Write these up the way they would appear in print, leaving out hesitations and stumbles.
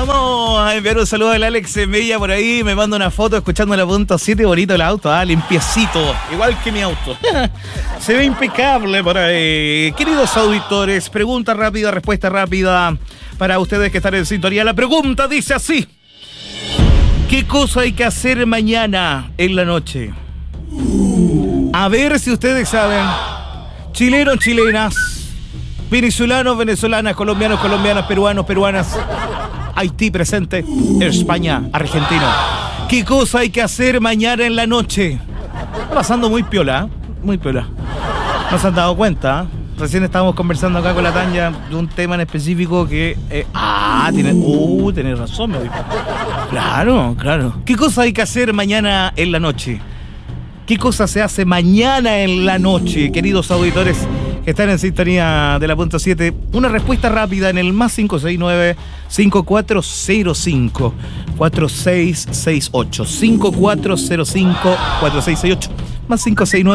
Vamos a enviar un saludo al Alex Mella por ahí. Me manda una foto escuchando la punta 7. Bonito el auto, limpiecito. Igual que mi auto. Se ve impecable por ahí. Queridos auditores, pregunta rápida, respuesta rápida para ustedes que están en sintonía. La pregunta dice así: ¿qué cosa hay que hacer mañana en la noche? A ver si ustedes saben. Chilenos, chilenas, venezolanos, venezolanas, colombianos, colombianas, peruanos, peruanas, Haití presente, España, argentino. ¿Qué cosa hay que hacer mañana en la noche? Está pasando muy piola, muy piola. ¿No se han dado cuenta? Recién estábamos conversando acá con la Tanya de un tema en específico que... Tienes razón, me dijo. Claro, claro. ¿Qué cosa hay que hacer mañana en la noche? ¿Qué cosa se hace mañana en la noche, queridos auditores que están en sintonía de la punta 7? Una respuesta rápida en el más 569-5405-4668. 5405-4668. Más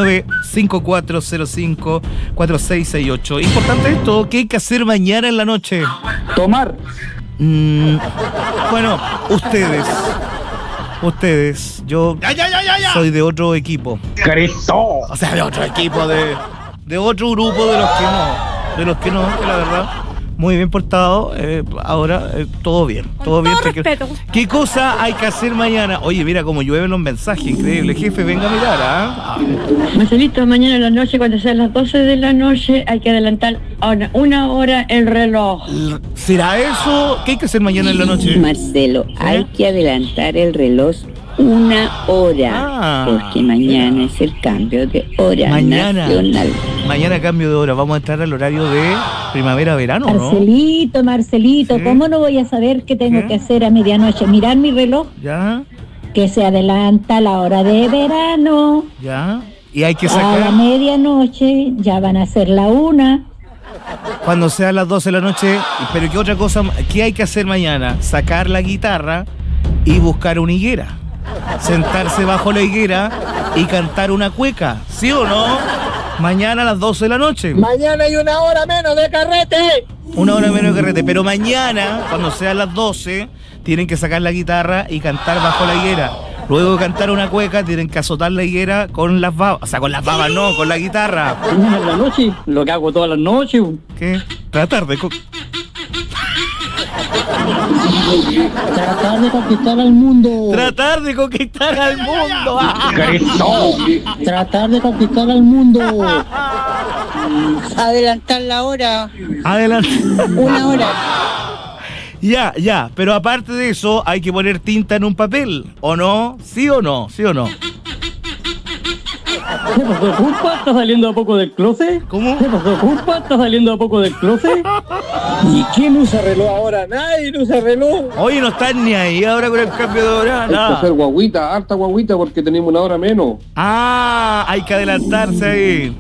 569-5405-4668. Importante esto, ¿qué hay que hacer mañana en la noche? Tomar. Bueno, ustedes, yo soy de otro equipo. ¡Cristo! O sea, de otro equipo, de otro grupo de los que no, que la verdad, muy bien portado. Ahora, todo bien. Todo respeto. ¿Qué cosa hay que hacer mañana? Oye, mira cómo llueven los mensajes, increíble. Jefe, venga a mirar, Marcelito, mañana en la noche, cuando sean las 12 de la noche, hay que adelantar una hora el reloj. ¿Será eso? ¿Qué hay que hacer mañana en la noche? Marcelo, hay que adelantar el reloj una hora, porque mañana es el cambio de hora nacional. Mañana cambio de hora, vamos a entrar al horario de primavera-verano, ¿no? Marcelito, ¿Sí? ¿Cómo no voy a saber qué tengo que hacer a medianoche? Mirar mi reloj, ¿Ya? que se adelanta la hora de verano. ¿Ya? Y hay que A sacar... la medianoche ya van a ser la 1. Cuando sean las 12 de la noche, pero ¿qué otra cosa? ¿Qué hay que hacer mañana? Sacar la guitarra y buscar una higuera. Sentarse bajo la higuera y cantar una cueca, ¿sí o no? Mañana a las 12 de la noche. Mañana hay una hora menos de carrete. Una hora menos de carrete, pero mañana, cuando sean las 12, tienen que sacar la guitarra y cantar bajo la higuera. Luego de cantar una cueca, tienen que azotar la higuera con las babas. O sea, con las babas no, con la guitarra. Mañana en la noche, lo que hago todas las noches. ¿Qué? Tratar de conquistar al mundo. Tratar de conquistar al mundo. ¡Cristo! Tratar de conquistar al mundo. Adelantar la hora, Adelante. una hora. Ya, pero aparte de eso, hay que poner tinta en un papel, ¿o no? ¿Sí o no? ¿Sí o no? ¿Qué pasó, culpa? ¿Estás saliendo a poco del closet? ¿Cómo? ¿Qué pasó, culpa? ¿Estás saliendo a poco del closet? ¿Y quién usa reloj ahora? Nadie usa reloj. Oye, no están ni ahí ahora con el cambio de hora, Hay que nada. hacer guaguita, harta guaguita, porque tenemos una hora menos. Hay que adelantarse ahí.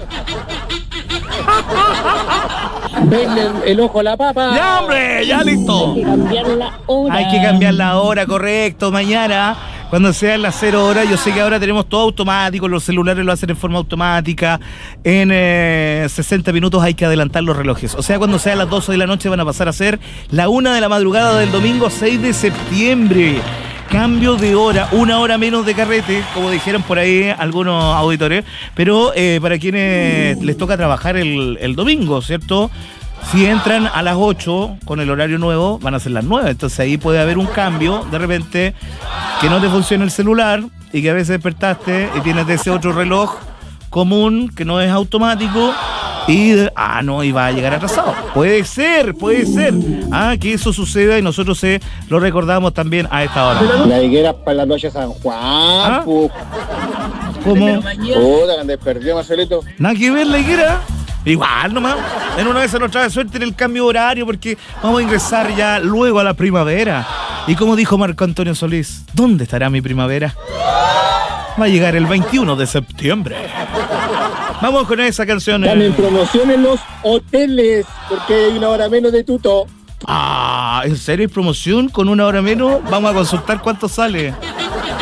Venle el ojo a la papa. ¡Ya, hombre! ¡Ya listo! Cambiar la hora. Hay que cambiar la hora, correcto. Mañana, cuando sean las 0 horas, yo sé que ahora tenemos todo automático, los celulares lo hacen en forma automática. En 60 minutos hay que adelantar los relojes. O sea, cuando sean las 12 de la noche van a pasar a ser la 1 de la madrugada del domingo 6 de septiembre. Cambio de hora, una hora menos de carrete, como dijeron por ahí algunos auditores, pero para quienes les toca trabajar el domingo, ¿cierto? Si entran a las 8 con el horario nuevo, van a ser las 9, entonces ahí puede haber un cambio, de repente, que no te funcione el celular y que a veces despertaste y tienes ese otro reloj común que no es automático y va a llegar atrasado. Puede ser que eso suceda y nosotros lo recordamos también a esta hora. La higuera para la noche de San Juan. ¿Cómo? Puta, que perdió, Marcelito. Nada que ver la higuera. Igual nomás, en una vez se nos trae suerte en el cambio de horario porque vamos a ingresar ya luego a la primavera. Y como dijo Marco Antonio Solís, ¿dónde estará mi primavera? Va a llegar el 21 de septiembre. Vamos con esa canción. Están en promoción en los hoteles porque hay una hora menos de tuto. ¿En serio hay promoción con una hora menos? Vamos a consultar cuánto sale.